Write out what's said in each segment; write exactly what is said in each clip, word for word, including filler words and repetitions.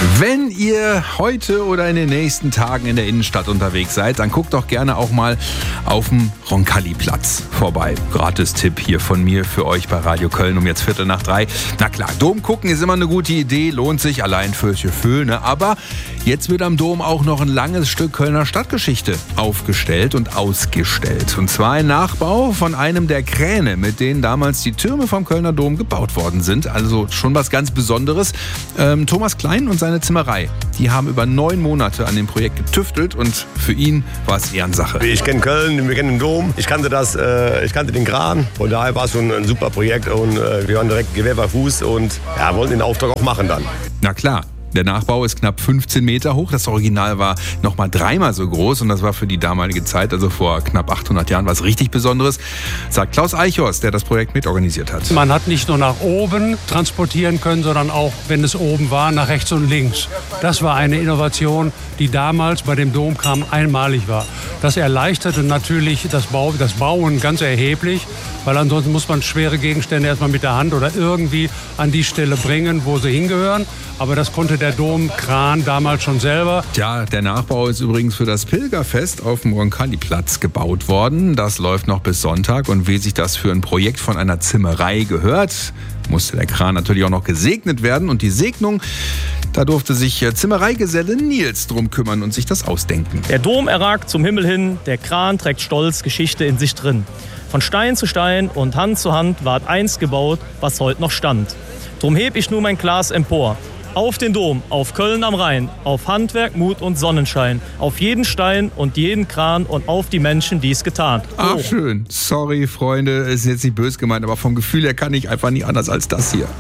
Wenn ihr heute oder in den nächsten Tagen in der Innenstadt unterwegs seid, dann guckt doch gerne auch mal auf dem Roncalli-Platz vorbei. Gratis-Tipp hier von mir für euch bei Radio Köln um jetzt Viertel nach drei. Na klar, Dom gucken ist immer eine gute Idee, lohnt sich allein fürs Gefühl, ne? Aber jetzt wird am Dom auch noch ein langes Stück Kölner Stadtgeschichte aufgestellt und ausgestellt. Und zwar ein Nachbau von einem der Kräne, mit denen damals die Türme vom Kölner Dom gebaut worden sind. Also schon was ganz Besonderes. Ähm, Thomas Klein und seine Zimmerei, die haben über neun Monate an dem Projekt getüftelt und für ihn war es Ehrensache. Ich kenne Köln, wir kennen den Dom, ich kannte das, äh, ich kannte den Kran. Von daher war es schon ein super Projekt und äh, wir waren direkt Gewehr bei Fuß und ja, wollten den Auftrag auch machen dann. Na klar. Der Nachbau ist knapp fünfzehn Meter hoch. Das Original war noch mal dreimal so groß und das war für die damalige Zeit, also vor knapp achthundert Jahren, was richtig Besonderes, sagt Klaus Eichhorst, der das Projekt mitorganisiert hat. Man hat nicht nur nach oben transportieren können, sondern auch, wenn es oben war, nach rechts und links. Das war eine Innovation, die damals bei dem Domkram einmalig war. Das erleichterte natürlich das, Bau, das Bauen ganz erheblich, weil ansonsten muss man schwere Gegenstände erstmal mit der Hand oder irgendwie an die Stelle bringen, wo sie hingehören. Aber das konnte der Domkran damals schon selber. Tja, der Nachbau ist übrigens für das Pilgerfest auf dem Roncalli-Platz gebaut worden. Das läuft noch bis Sonntag und wie sich das für ein Projekt von einer Zimmerei gehört, musste der Kran natürlich auch noch gesegnet werden. Und die Segnung, da durfte sich Zimmereigeselle Nils drum kümmern und sich das ausdenken. Der Dom erragt zum Himmel hin, der Kran trägt stolz Geschichte in sich drin. Von Stein zu Stein und Hand zu Hand ward einst gebaut, was heute noch stand. Drum heb ich nur mein Glas empor. Auf den Dom, auf Köln am Rhein, auf Handwerk, Mut und Sonnenschein, auf jeden Stein und jeden Kran und auf die Menschen, die es getan. Ach, schön. Sorry, Freunde, ist jetzt nicht böse gemeint, aber vom Gefühl her kann ich einfach nicht anders als das hier.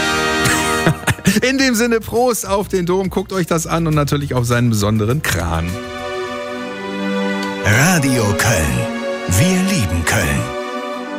In dem Sinne, Prost auf den Dom, guckt euch das an und natürlich auf seinen besonderen Kran. Radio Köln. Wir lieben Köln.